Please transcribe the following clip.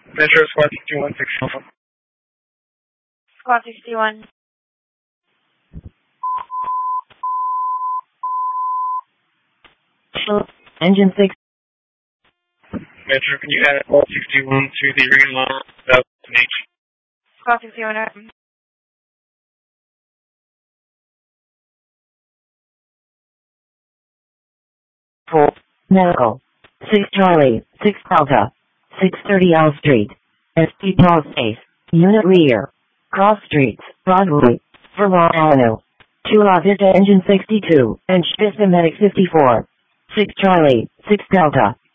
Metro Squad 61, 6 Alpha. Squad 61. Engine 6. Metro, can you add all 61 to the ring line without an H? Squad 61. Full. Medical. 6 Charlie, 6 Delta. 630 L Street. SP Tall Space. Unit rear. Cross Streets, Broadway. Vermont Avenue. 2 La Vista Engine 62, and Vista Medic 54. 6 Charlie, 6 Delta.